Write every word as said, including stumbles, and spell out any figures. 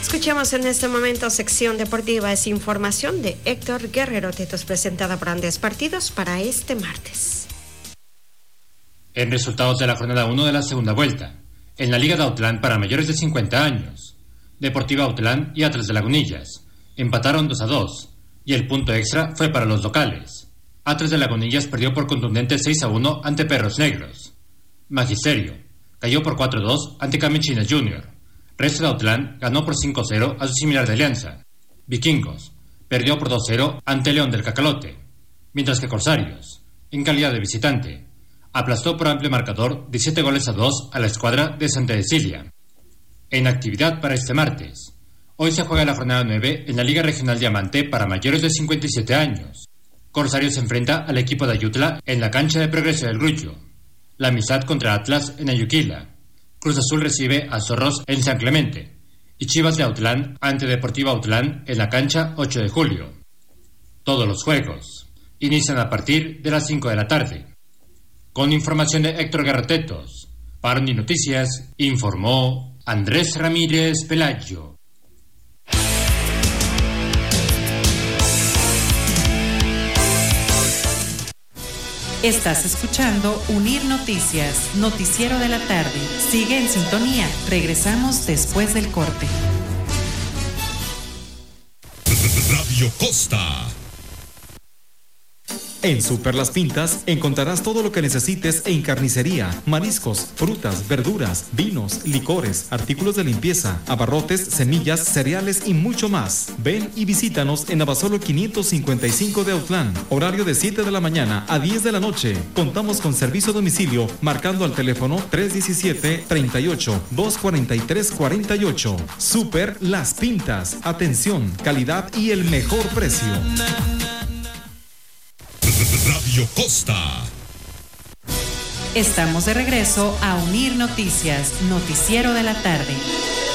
Escuchamos en este momento sección deportiva, es información de Héctor Guerrero, tetos presentada por Andes Partidos para este martes. En resultados de la jornada uno de la segunda vuelta, en la Liga de Autlán para mayores de cincuenta años, Deportiva Autlán y Atlas de Lagunillas empataron dos a dos y el punto extra fue para los locales. Atlas de Lagunillas perdió por contundente seis a uno ante Perros Negros. Magisterio cayó por cuatro a dos ante Camichinas Junior. Resto de Autlán ganó por cinco a cero a su similar de Alianza. Vikingos perdió por dos a cero ante León del Cacalote, mientras que Corsarios, en calidad de visitante, aplastó por amplio marcador de siete goles a dos a la escuadra de Santa Cecilia. En actividad para este martes, hoy se juega la jornada nueve en la Liga Regional Diamante para mayores de cincuenta y siete años. Corsarios se enfrenta al equipo de Ayutla en la cancha de Progreso del Grullo. La Amistad contra Atlas en Ayuquila. Cruz Azul recibe a Zorros en San Clemente y Chivas de Autlán ante Deportiva Autlán en la cancha ocho de julio. Todos los juegos inician a partir de las cinco de la tarde. Con información de Héctor Garratetos, para Uní Noticias, informó Andrés Ramírez Pelayo. Estás escuchando Unir Noticias, noticiero de la tarde. Sigue en sintonía. Regresamos después del corte. Radio Costa. En Super Las Pintas encontrarás todo lo que necesites en carnicería, mariscos, frutas, verduras, vinos, licores, artículos de limpieza, abarrotes, semillas, cereales y mucho más. Ven y visítanos en Abasolo quinientos cincuenta y cinco de Autlán. Horario de siete de la mañana a diez de la noche. Contamos con servicio a domicilio marcando al teléfono tres uno siete, tres ocho, dos cuatro tres, cuatro ocho. Super Las Pintas. Atención, calidad y el mejor precio. Radio Costa. Estamos de regreso a Unir Noticias, noticiero de la tarde.